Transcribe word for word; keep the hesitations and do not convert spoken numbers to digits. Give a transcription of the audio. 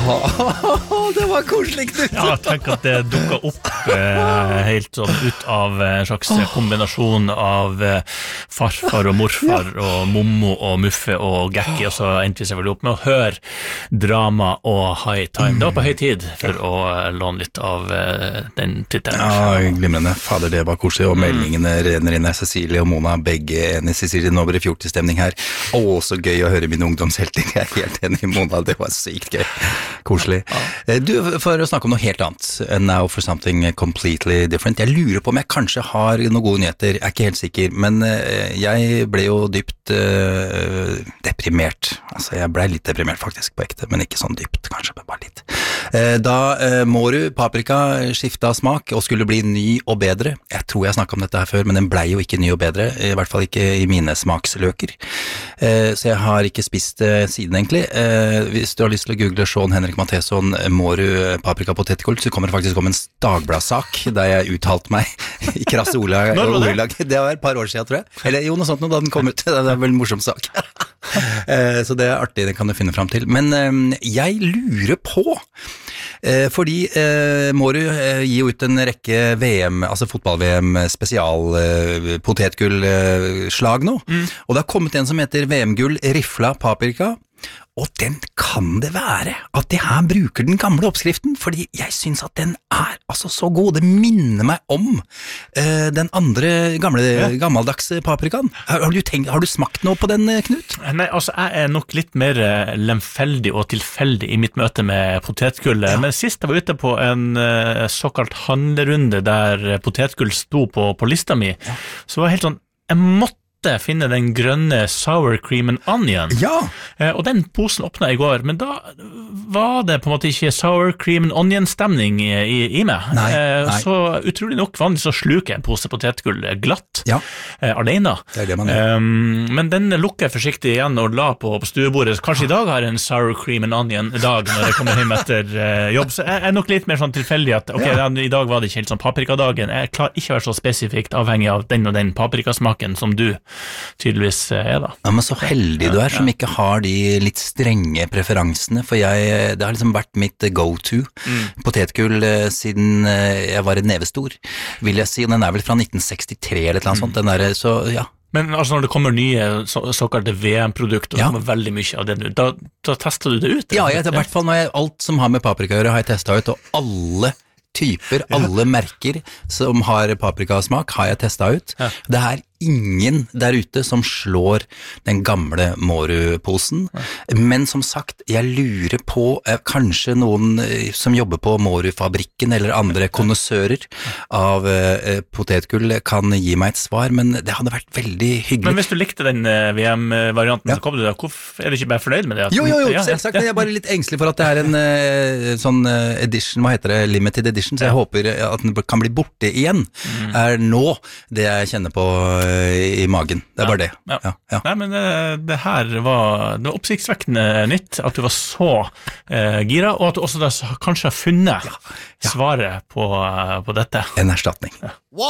Det var koselig, Knut. Ja, tenk at det dukket opp eh, helt sånn ut av en slags kombinasjon av eh, farfar og morfar og mommo og muffe og gekki, og så endte vi selvfølgelig opp med å høre drama og high time. Det var på høy tid for å låne litt av eh, den tittelen. Ja, glimrende. Fader, det var koselig, og meldingene renner inn. Cecilie og Mona, begge enig. Cecilie, nå blir det fjortestemning her. Å, så gøy å høre mine ungdomshelter. Jeg er helt enig, Mona. Det var sykt gøy. Koselig. Du, for å snakke om noe helt annet. Now for something completely different. Jeg lurer på om jeg kanskje har noen gode nyheter. Jeg er ikke helt sikker, men jeg ble jo dypt uh, deprimert. Altså, jeg ble litt deprimert faktisk på ekte, men ikke sånn dypt, kanskje, bare litt. Uh, da uh, Moru Paprika skiftet smak og skulle bli ny og bedre. Jeg tror jeg snakket om dette her før, men den ble jo ikke ny og bedre, i hvert fall ikke i mine smaksløker. Uh, så jeg har ikke spist uh, siden egentlig. Uh, hvis du har lyst til å google Sean Henrik Matheson Moru Paprika potetgull, så kommer det faktisk om en Dagbladsak der jeg uttalte meg i krasse ordlag. Det? det var et par år siden, tror jeg. Eller jo, noe sånt nå da den kom ut. Det er vel en morsom sak. uh, så det er artig, det kan du finne frem til. Men uh, jeg lurer på Eh, fordi eh, Moru eh, gir ut en rekke V M, altså fotball-V M spesial eh, potetgull-slag nå, mm. og det har kommet en som heter V M-gull rifla paprika, og den kan det være at det her bruker den gamle oppskriften, fordi jeg synes at den er altså så god. Det minner meg om uh, den andre gamle, ja. gammeldags paprikaen. Har, har, du tenkt, har du smakt noe på den, Knut? Nei, altså jeg er nok litt mer lemfeldig og tilfeldig i mitt møte med potetgullet, ja. men sist jeg var ute på en uh, såkalt handlerunde der potetgull sto på, på lista mi, ja. så var det helt sånn, jeg måtte finne den grønne sour cream and onion. Ja. Eh, og den posen åpnet i går, men da var det på en måte ikke sour cream and onion stemning i, i, i meg. Nei, eh, nei. Så utrolig nok vanlig så sluker jeg en pose potetgull glatt, ja. eh, alene. Det er det man gjør. Um, men den lukker jeg forsiktig igjen og la på, på stuebordet. Kanskje i dag har jeg en sour cream and onion dag når jeg kommer hjem etter uh, jobb. Så jeg er nok litt mer sånn tilfeldig at, ok, ja. i dag var det ikke helt sånn paprikadagen. Jeg klarer ikke å være så spesifikt avhengig av den og den paprikasmaken som du tydeligvis er da. Ja, men så heldig du er som ikke har de litt strenge preferansene, for jeg, det har liksom vært mitt go-to mm. potetgull siden jeg var en nevestor, vil jeg si, og den er vel fra nitten sekstitre eller et eller annet mm. sånt, den der, så ja. Men altså når det kommer nye så, såkalte V M-produkter, og ja. det kommer veldig mye av det nå, da, da tester du det ut? Ja, jeg, i hvert fall når jeg, alt som har med paprika å gjøre har jeg testet ut, og alle typer, alle ja. merker som har paprikasmak har jeg testet ut. Ja. Det er ingen der ute som slår den gamle Moru-posen, ja. men som sagt, jeg lurer på eh, kanskje noen eh, som jobber på Moru-fabrikken eller andre konnessører av eh, potetgull kan gi meg et svar, men det hadde vært veldig hyggelig. Men hvis du likte den eh, V M-varianten, ja. så kom du da, hvorfor er du ikke bare fornøyd med det? Jo, jo, jo, ja, selvsagt, men jeg er bare litt engstelig for at det er en eh, sånn eh, edition, hva heter det, limited edition, så jeg ja. håper at den kan bli borte igjen, mm. er nå det jeg kjenner på i magen, det er bare det. Ja. Ja, ja. Nei, men det, det her var, det var oppsiktsvekkende nytt, at du var så eh, gira, og at du også da kanskje har funnet ja. Ja. svaret på, på dette. En erstatning. Ja.